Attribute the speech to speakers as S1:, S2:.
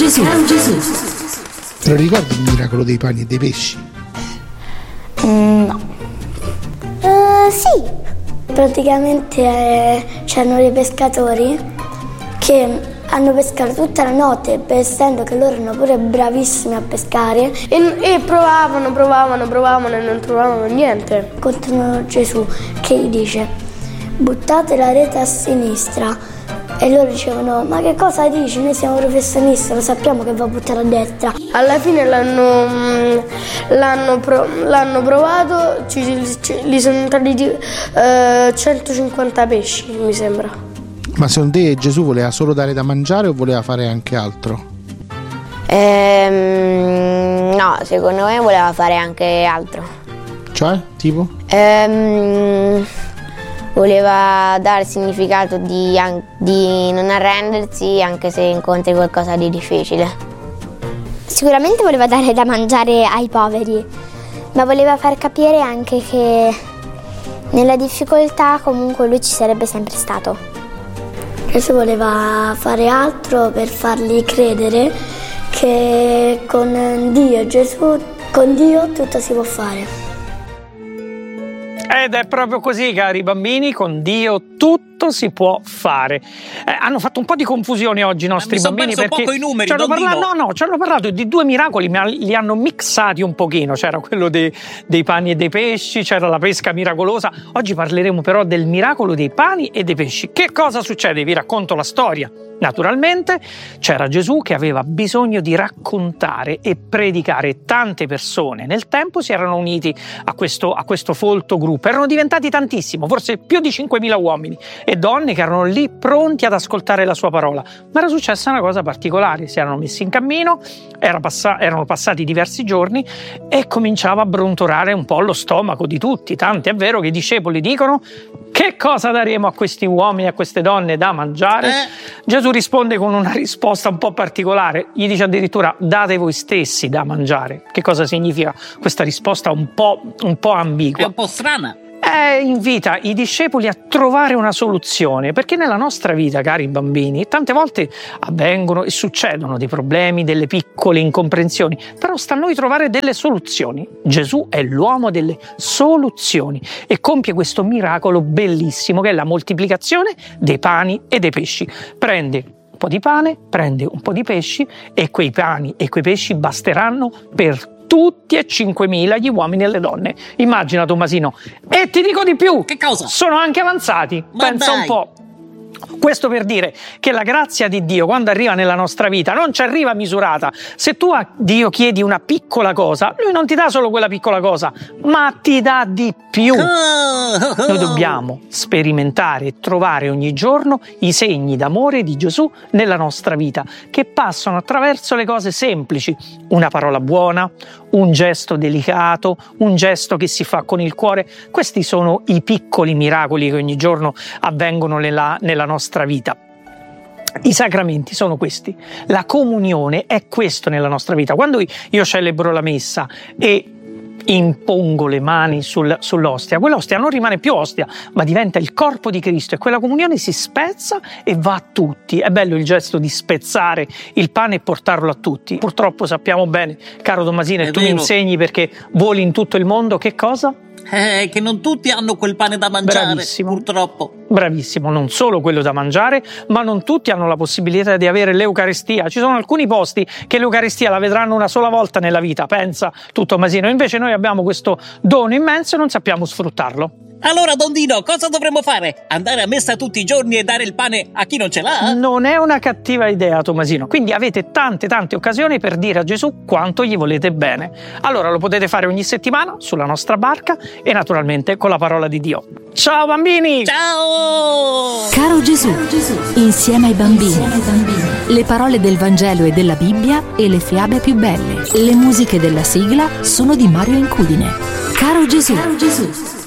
S1: Gesù.
S2: Te lo ricordi il miracolo dei pani e dei pesci?
S3: No. Sì. Praticamente c'erano dei pescatori che hanno pescato tutta la notte, essendo che loro erano pure bravissimi a pescare.
S4: E provavano e non trovavano niente.
S3: Contano Gesù che gli dice: buttate la rete a sinistra. E loro dicevano: ma che cosa dici? Noi siamo professionisti, lo sappiamo che va a buttare a destra.
S4: Alla fine l'hanno provato, gli sono entrati 150 pesci, mi sembra.
S2: Ma secondo te Gesù voleva solo dare da mangiare o voleva fare anche altro?
S5: No, secondo me voleva fare anche altro.
S2: Cioè, tipo?
S5: Voleva dare il significato di non arrendersi anche se incontri qualcosa di difficile.
S6: Sicuramente voleva dare da mangiare ai poveri, ma voleva far capire anche che nella difficoltà comunque lui ci sarebbe sempre stato.
S3: Gesù voleva fare altro per fargli credere che con Dio tutto si può fare.
S7: Ed è proprio così, cari bambini, con Dio tutto si può fare. Hanno fatto un po' di confusione oggi i nostri bambini perché
S8: poco i numeri,
S7: ci hanno parlato di due miracoli, ma li hanno mixati un pochino. C'era quello dei pani e dei pesci, c'era la pesca miracolosa. Oggi parleremo però del miracolo dei pani e dei pesci. Che cosa succede? Vi racconto la storia. Naturalmente c'era Gesù che aveva bisogno di raccontare e predicare. Tante persone nel tempo si erano uniti a questo folto gruppo, erano diventati tantissimo, forse più di 5.000 uomini e donne che erano lì pronti ad ascoltare la sua parola. Ma era successa una cosa particolare: si erano messi in cammino, erano passati diversi giorni e cominciava a brontolare un po' lo stomaco di tutti, tanto è vero che i discepoli dicono: che cosa daremo a questi uomini e a queste donne da mangiare? Gesù risponde con una risposta un po' particolare, gli dice addirittura: date voi stessi da mangiare. Che cosa significa questa risposta un po' ambigua?
S8: È un po' strana.
S7: Invita i discepoli a trovare una soluzione, perché nella nostra vita, cari bambini, tante volte avvengono e succedono dei problemi, delle piccole incomprensioni, però sta a noi trovare delle soluzioni. Gesù è l'uomo delle soluzioni e compie questo miracolo bellissimo che è la moltiplicazione dei pani e dei pesci. Prende un po' di pane, prende un po' di pesci e quei pani e quei pesci basteranno per tutti e 5.000 gli uomini e le donne. Immagina, Tommasino. E ti dico di più.
S8: Che cosa?
S7: Sono anche avanzati.
S8: Ma
S7: pensa
S8: dai.
S7: un po'. Questo per dire che la grazia di Dio, quando arriva nella nostra vita, non ci arriva misurata. Se tu a Dio chiedi una piccola cosa, Lui non ti dà solo quella piccola cosa, ma ti dà di più. Noi dobbiamo sperimentare e trovare ogni giorno i segni d'amore di Gesù nella nostra vita, che passano attraverso le cose semplici: una parola buona, un gesto delicato, un gesto che si fa con il cuore. Questi sono i piccoli miracoli che ogni giorno avvengono nella nostra vita. I sacramenti sono questi, la comunione è questo nella nostra vita. Quando io celebro la messa e impongo le mani sull'ostia, quell'ostia non rimane più ostia, ma diventa il corpo di Cristo e quella comunione si spezza e va a tutti. È bello il gesto di spezzare il pane e portarlo a tutti. Purtroppo sappiamo bene, caro Tommasino, e tu mi insegni perché voli in tutto il mondo, che cosa?
S8: Che non tutti hanno quel pane da mangiare.
S7: Bravissimo.
S8: Purtroppo.
S7: Bravissimo, non solo quello da mangiare, ma non tutti hanno la possibilità di avere l'Eucaristia. Ci sono alcuni posti che l'Eucaristia la vedranno una sola volta nella vita, pensa tu, Tommasino. Invece noi abbiamo questo dono immenso e non sappiamo sfruttarlo.
S8: Allora, Don Dino, cosa dovremmo fare? Andare a messa tutti i giorni e dare il pane a chi non ce l'ha?
S7: Non è una cattiva idea, Tommasino. Quindi avete tante occasioni per dire a Gesù quanto gli volete bene. Allora lo potete fare ogni settimana sulla nostra barca e naturalmente con la parola di Dio. Ciao bambini!
S8: Ciao!
S1: Caro Gesù, insieme ai bambini. Le parole del Vangelo e della Bibbia e le fiabe più belle. Le musiche della sigla sono di Mario Incudine. Caro Gesù.